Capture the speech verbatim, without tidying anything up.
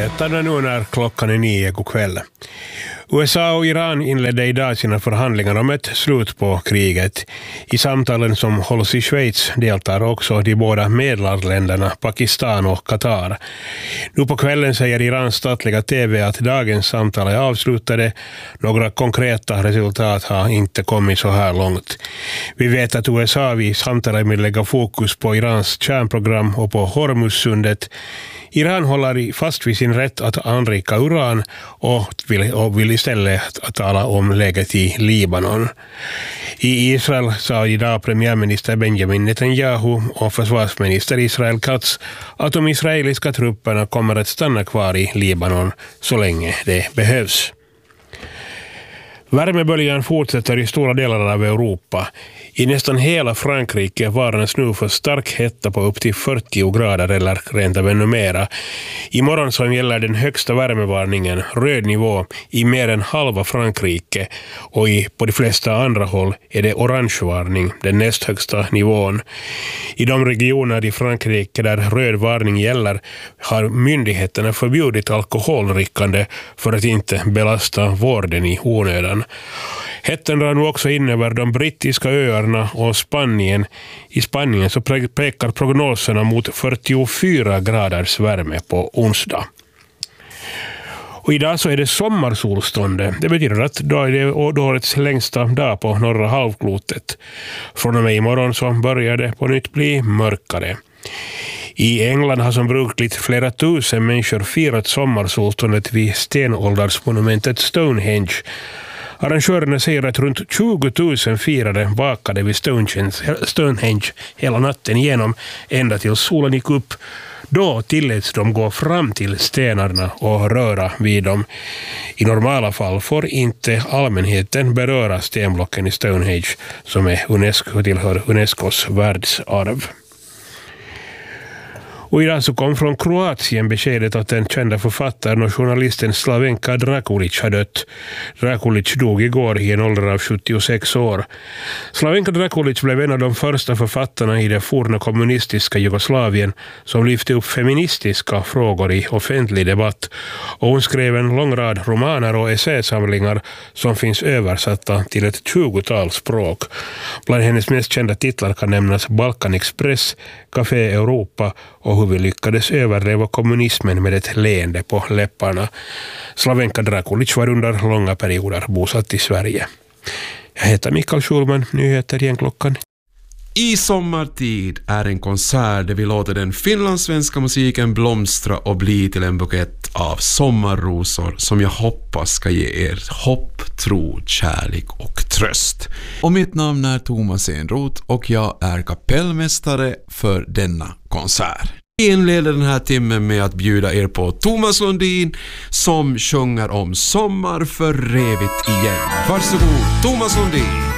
nyheterna nu när klockan är nio god kväll. U S A och Iran inledde idag sina förhandlingar om ett slut på kriget. I samtalen som hålls i Schweiz deltar också de båda medlarländerna Pakistan och Qatar. Nu på kvällen säger Irans statliga tv att dagens samtal är avslutade. Några konkreta resultat har inte kommit så här långt. Vi vet att U S A vid samtalet vill lägga fokus på Irans kärnprogram och på Hormuzsundet. Iran håller fast vid sin rätt att anrika uran och vill, och vill istället tala om läget i Libanon. I Israel sa idag premiärminister Benjamin Netanyahu och försvarsminister Israel Katz att de israeliska trupperna kommer att stanna kvar i Libanon så länge det behövs. Värmeböljan fortsätter i stora delar av Europa. I nästan hela Frankrike varnas nu för stark hetta på upp till fyrtio grader eller rent av ännu mera. Imorgon så gäller den högsta värmevarningen, röd nivå, i mer än halva Frankrike, och i, på de flesta andra håll är det orangevarning, den näst högsta nivån. I de regioner i Frankrike där röd varning gäller har myndigheterna förbjudit alkoholdrickande för att inte belasta vården i onödan. Hettan drar nu också in över de brittiska öarna och Spanien. I Spanien så pekar prognoserna mot fyrtiofyra graders värme på onsdag. Och idag så är det sommarsolstånd. Det betyder att då är det årets längsta dag på norra halvklotet. Från och med imorgon så börjar det på nytt bli mörkare. I England har som brukligt flera tusen människor firat sommarsolståndet vid stenåldersmonumentet Stonehenge. Arrangörerna säger att runt tjugo tusen firade vakade vid Stonehenge hela natten igenom ända till solen gick upp. Då tilläts de gå fram till stenarna och röra vid dem. I normala fall får inte allmänheten beröra stenblocken i Stonehenge som är UNESCO, tillhör Unescos världsarv. Och idag så kom från Kroatien beskedet att den kända författaren och journalisten Slavenka Drakulic har dött. Drakulic dog igår i en ålder av sjuttiosex år. Slavenka Drakulic blev en av de första författarna i det forna kommunistiska Jugoslavien som lyfte upp feministiska frågor i offentlig debatt. Och hon skrev en lång rad romaner och essäsamlingar som finns översatta till ett tjugotal språk. Bland hennes mest kända titlar kan nämnas Balkan Express, Café Europa och hur vi lyckades överleva kommunismen med ett leende på läpparna. Slavenka Drakulic var under långa perioder bosatt i Sverige. Jag heter Mikael Schulman, nyheter igen klockan. I sommartid är en konsert där vi låter den finlandssvenska musiken blomstra och bli till en bukett av sommarrosor som jag hoppas ska ge er hopp, tro, kärlek och tröst. Och mitt namn är Thomas Enroth och jag är kapellmästare för denna konsert. Vi inleder den här timmen med att bjuda er på Thomas Lundin som sjunger om sommar för evigt igen. Varsågod, Thomas Lundin.